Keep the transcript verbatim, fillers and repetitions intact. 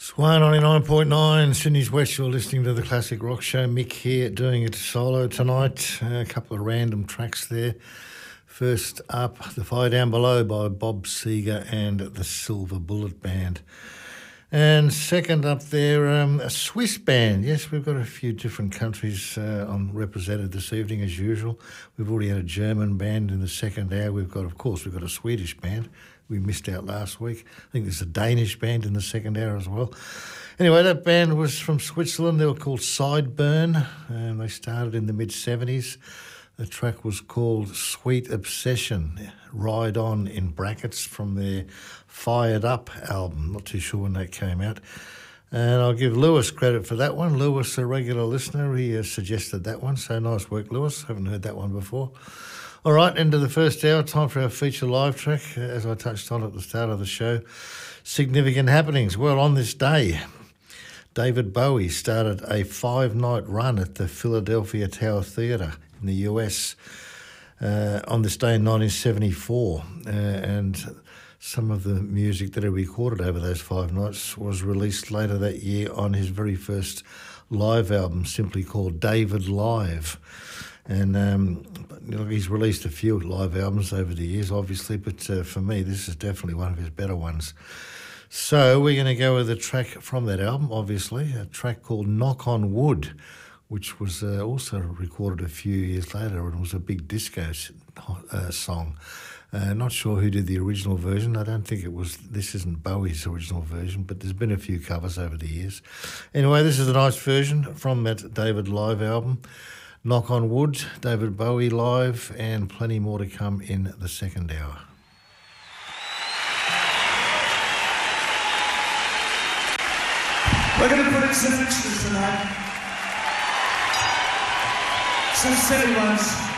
Swire ninety-nine point nine, Sydney's West, you're listening to the Classic Rock Show. Mick here doing it solo tonight. A couple of random tracks there. First up, The Fire Down Below by Bob Seger and the Silver Bullet Band. And second up there, um, a Swiss band. Yes, we've got a few different countries uh, on represented this evening as usual. We've already had a German band in the second hour. We've got, of course, we've got a Swedish band. We missed out last week. I think there's a Danish band in the second hour as well. Anyway, that band was from Switzerland. They were called Sideburn, and they started in the mid-seventies. The track was called Sweet Obsession, Ride On in brackets, from their Fired Up album. Not too sure when that came out. And I'll give Lewis credit for that one. Lewis, a regular listener, he uh, suggested that one. So nice work, Lewis. Haven't heard that one before. All right, into the first hour, time for our feature live track. As I touched on at the start of the show, significant happenings. Well, on this day, David Bowie started a five-night run at the Philadelphia Tower Theatre in the U S uh, on this day in nineteen seventy-four. Uh, and some of the music that he recorded over those five nights was released later that year on his very first live album, simply called David Live. And um, you know, he's released a few live albums over the years, obviously, but uh, for me, this is definitely one of his better ones. So we're going to go with a track from that album, obviously, a track called Knock on Wood, which was uh, also recorded a few years later, and was a big disco uh, song. Uh, not sure who did the original version. I don't think it was, this isn't Bowie's original version, but there's been a few covers over the years. Anyway, this is a nice version from that David Live album. Knock on Wood, David Bowie live, and plenty more to come in the second hour. We're going to put in some extras tonight. Some silly ones.